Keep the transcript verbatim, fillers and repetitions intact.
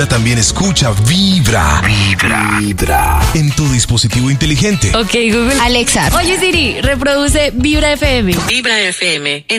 Ahora también escucha Vibra. Vibra. Vibra. En tu dispositivo inteligente. Ok, Google. Alexa. Oye, Siri, reproduce Vibra F M. Vibra F M.